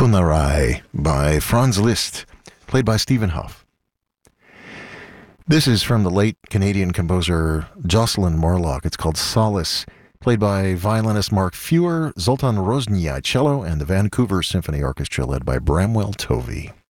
Funerei by Franz Liszt, played by Stephen Hough. This is from the late Canadian composer Jocelyn Morlock. It's called Solace, played by violinist Mark Fewer, Zoltan Roznyai cello, and the Vancouver Symphony Orchestra led by Bramwell Tovey.